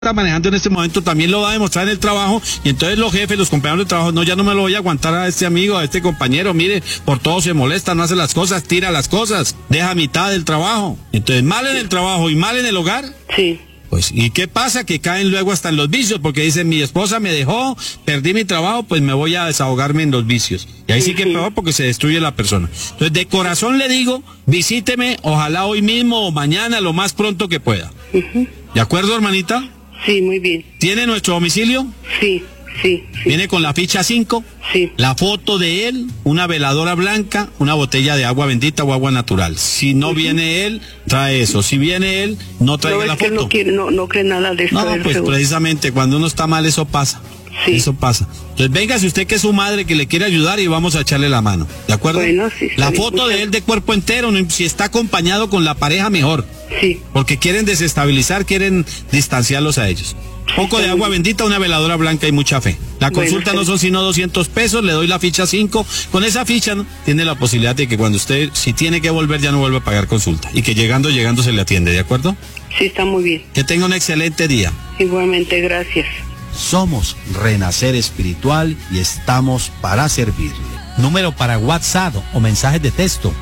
está manejando en este momento también lo va a demostrar en el trabajo, y entonces los jefes, los compañeros de trabajo, no, ya no me lo voy a aguantar a este amigo, a este compañero, mire, por todo se molesta, no hace las cosas, tira las cosas, deja mitad del trabajo. Entonces, mal en el trabajo y mal en el hogar. Sí. Pues, ¿y qué pasa? Que caen luego hasta en los vicios, porque dicen, mi esposa me dejó, perdí mi trabajo, pues me voy a desahogarme en los vicios. Y ahí sí que peor, porque se destruye la persona. Entonces, de corazón le digo, visíteme, ojalá hoy mismo o mañana, lo más pronto que pueda. ¿De acuerdo, hermanita? Sí, muy bien. ¿Tiene nuestro domicilio? Sí. Viene con la ficha 5, sí. La foto de él, una veladora blanca, una botella de agua bendita o agua natural. Si no viene él, trae eso. Si viene él, no traiga la foto. No cree nada de esto. No, pues seguro. Precisamente cuando uno está mal eso pasa. Sí. Eso pasa. Entonces véngase usted que es su madre, que le quiere ayudar, y vamos a echarle la mano. ¿De acuerdo? Bueno, sí. La foto de él de cuerpo entero, si está acompañado con la pareja mejor. Sí. Porque quieren desestabilizar, quieren distanciarlos a ellos. Poco de agua bendita, una veladora blanca y mucha fe. La consulta no son sino 200 pesos, le doy la ficha 5. Con esa ficha, ¿no?, tiene la posibilidad de que cuando usted, si tiene que volver, ya no vuelva a pagar consulta. Y que llegando se le atiende, ¿de acuerdo? Sí, está muy bien. Que tenga un excelente día. Igualmente, gracias. Somos Renacer Espiritual y estamos para servirle. Número para WhatsApp o mensajes de texto: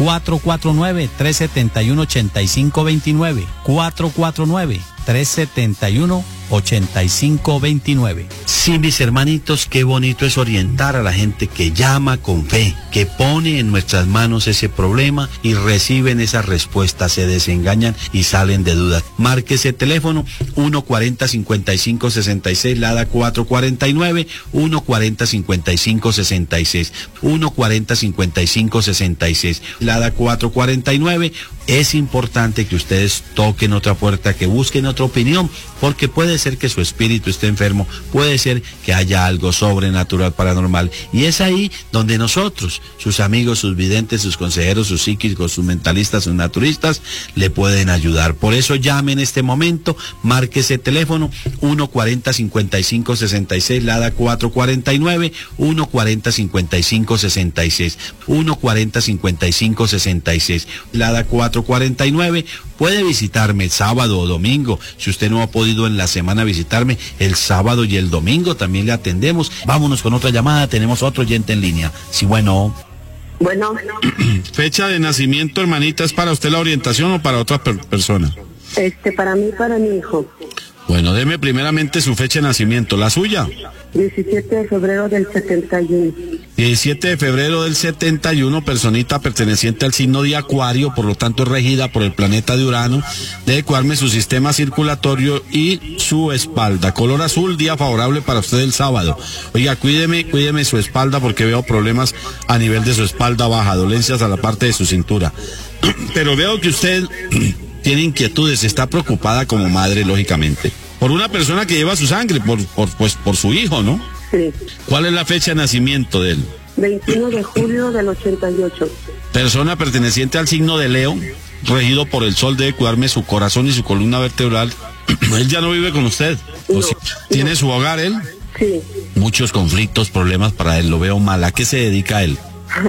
449-371-8529. 449-371-8529. Sí, mis hermanitos, qué bonito es orientar a la gente que llama con fe, que pone en nuestras manos ese problema y reciben esas respuestas, se desengañan y salen de dudas. Marque ese teléfono 140-5566, Lada 449, 140-5566, 140-5566, Lada 449. Es importante que ustedes toquen otra puerta, que busquen otra opinión, porque puede ser que su espíritu esté enfermo, puede ser que haya algo sobrenatural, paranormal, y es ahí donde nosotros, sus amigos, sus videntes, sus consejeros, sus psíquicos, sus mentalistas, sus naturistas, le pueden ayudar. Por eso llame en este momento, marque ese teléfono 140-5566, Lada 449, 140-5566, 140-5566, Lada 449. Puede visitarme el sábado o domingo. Si usted no ha podido en la semana visitarme, el sábado y el domingo también le atendemos. Vámonos con otra llamada, tenemos otro oyente en línea. Sí, bueno. Fecha de nacimiento, hermanita, ¿es para usted la orientación o para otra persona? Para mí, para mi hijo. Bueno, deme primeramente su fecha de nacimiento, ¿la suya? 17 de febrero del 71. 17 de febrero del 71, personita perteneciente al signo de Acuario, por lo tanto es regida por el planeta de Urano. Debe cuidarme su sistema circulatorio y su espalda. Color azul, día favorable para usted el sábado. Oiga, cuídeme su espalda, porque veo problemas a nivel de su espalda baja, dolencias a la parte de su cintura. Pero veo que usted tiene inquietudes, está preocupada como madre, lógicamente, por una persona que lleva su sangre, por su hijo, ¿no? Sí. ¿Cuál es la fecha de nacimiento de él? 21 de julio del 88. Persona perteneciente al signo de Leo, regido por el sol, debe cuidarme su corazón y su columna vertebral. Él ya no vive con usted. No, ¿Tiene su hogar él? Sí. Muchos conflictos, problemas para él, lo veo mal. ¿A qué se dedica él?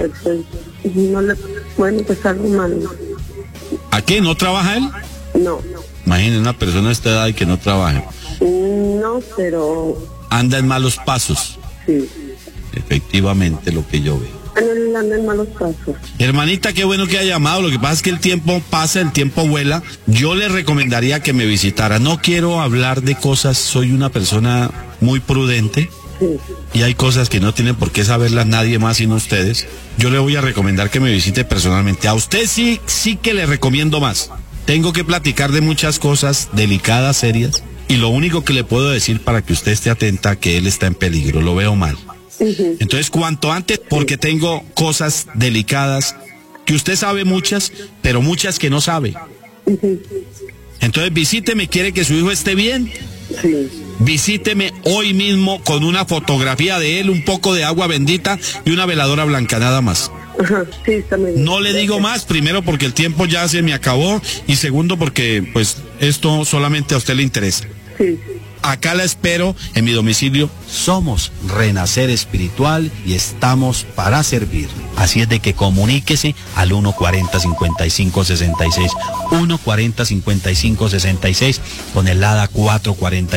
Pues algo malo. ¿A qué? ¿No trabaja él? No. Imagínese una persona de esta edad y que no trabaje. No, pero... Anda en malos pasos. Sí. Efectivamente, lo que yo veo. Él anda en malos pasos. Hermanita, qué bueno que haya llamado. Lo que pasa es que el tiempo pasa, el tiempo vuela. Yo le recomendaría que me visitara. No quiero hablar de cosas, soy una persona muy prudente. Sí. Y hay cosas que no tienen por qué saberlas nadie más sino ustedes. Yo le voy a recomendar que me visite personalmente. A usted sí que le recomiendo más. Tengo que platicar de muchas cosas delicadas, serias. Y lo único que le puedo decir para que usted esté atenta, que él está en peligro, lo veo mal. Entonces, cuanto antes, porque tengo cosas delicadas, que usted sabe muchas, pero muchas que no sabe. Entonces, visíteme, quiere que su hijo esté bien. Sí. Visíteme hoy mismo con una fotografía de él, un poco de agua bendita y una veladora blanca, nada más. Ajá, sí, está muy bien. No le digo más, primero porque el tiempo ya se me acabó y segundo porque pues esto solamente a usted le interesa. Sí. acá la espero en mi domicilio. Somos Renacer Espiritual y estamos para servirle. Así es de que comuníquese al 140-5566, 140-5566 con el ADA 440.